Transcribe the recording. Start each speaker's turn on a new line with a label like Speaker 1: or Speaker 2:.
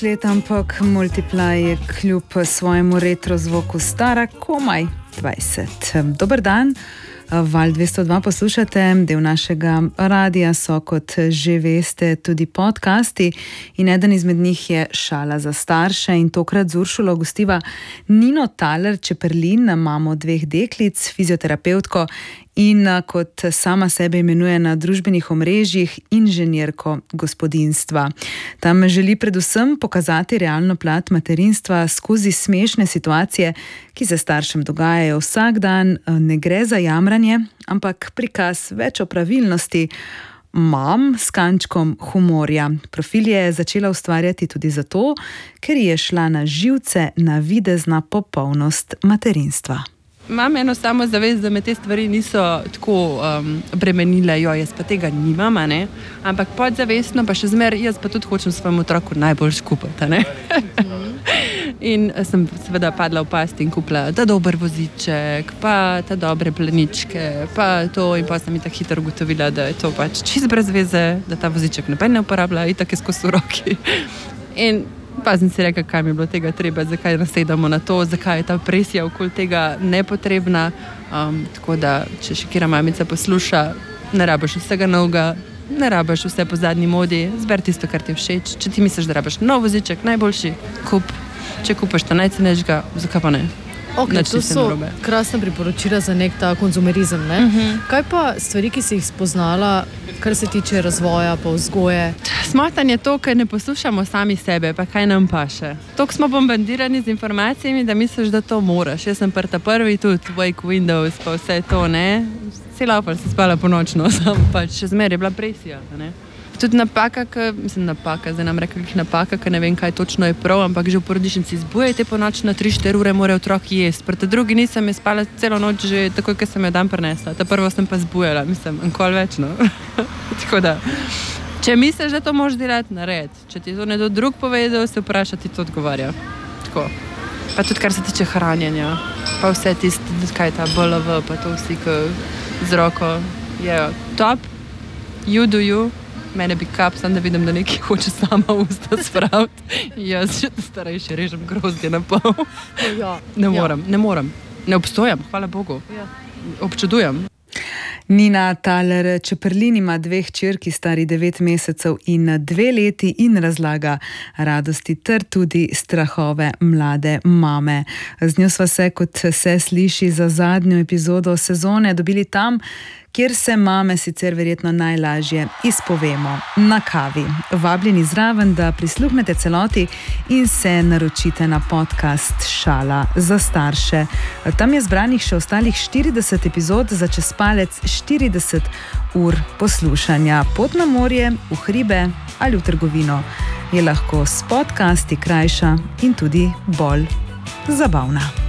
Speaker 1: Let, ampak Multiply je kljub svojemu retro zvoku stara komaj 20. Dober dan, Val 202 poslušate, del našega radija so, kot že veste, tudi podcasti in eden izmed njih je Šala za starše in tokrat z Uršulo gostiva Nino Thaler-Čeperlin, mamo dveh deklic, fizioterapevtko in kot sama sebe imenuje na družbenih omrežjih inženirko gospodinjstva. Tam želi predvsem pokazati realno plat materinstva skozi smešne situacije, ki se staršem dogajajo vsak dan. Ne gre za jamranje, ampak prikaz več o pravilnosti mam s kančkom humorja. Profil je začela ustvarjati tudi zato, ker je šla na živce navidezna popolnost materinstva.
Speaker 2: Imam eno samo zavest, da me te stvari niso tako bremenile, jaz pa tega nimam, ne? Ampak podzavestno pa še zmeraj, jaz pa tudi hočem svojemu otroku najbolj škupati, ne? In sem seveda padla v past in kupila ta dober voziček, pa ta dobre pleničke, pa to, in pa sem mi tako hitro ugotovila, da je to pač čisto brez veze, da ta voziček noben ne uporablja, itak je skozi v roki. In pa sem si rekla, kaj mi je bilo tega treba, zakaj nasedamo na to, zakaj je ta presija okoli tega nepotrebna. Tako da, če še kjera mamica posluša, ne rabiš vsega novega, ne rabiš vse po zadnji modi, zber tisto, kar ti je všeč. Če ti misliš, da rabiš nov voziček, najboljši, kup. Če kupaš ta najcenejšega, zakaj pa ne?
Speaker 3: Ok, to so krasna priporočila za nek ta konzumerizem, ne? Kaj pa stvari, ki si jih spoznala, kar se tiče razvoja pa vzgoje?
Speaker 2: Smotanje je to, ker ne poslušamo sami sebe, pa kaj nam paše. Toliko smo bombardirani z informacijami, da misliš, da to moraš. Jaz sem prta prvi tudi, Wake Windows, pa vse to, ne? Cela opal se spala ponočno, sam pač še zmeraj je bila presija, ne? Tudi napaka, zdaj nam rekla napaka, ker ne vem, kaj točno je prav, ampak že v porodnišnici zbujajte po noč na 3-4 ure mora otrok jesti. Proti drugi nisem je spala celo noč že takoj, ker sem jo dan prinesla. Ta prvo sem pa zbujala, nikoli več, no. Tako da, če misliš, da to možeš delati, nared. Če ti to nekdo drug povedal, se vpraša, ti to odgovarja. Tako. Pa tudi, kar se tiče hranjenja, pa vse tisti, kaj ta BLV, pa to vsi, ki z roko jejo. Top, you do you. Mene bi kap, sam da vidim, da nekaj hoče sama usta spraviti. Jaz že starejši režem grozdje na pol. Ne morem. Ne obstojam, hvala Bogu. Občudujem.
Speaker 1: Nina Thaler-Čeperlin ima dve hčerki, stari 9 mesecev in 2 leti in razlaga radosti ter tudi strahove mlade mame. Z njo sva se, kot se sliši, za zadnjo epizodo sezone dobili tam, kjer se mame sicer verjetno najlažje izpovemo, na kavi. Vabljeni zraven, da prisluhnete celoti in se naročite na podcast Šala za starše. Tam je zbranih še ostalih 40 epizod za čez palec 40 ur poslušanja. Pot na morje, v hribe ali v trgovino je lahko s podcasti krajša in tudi bolj zabavna.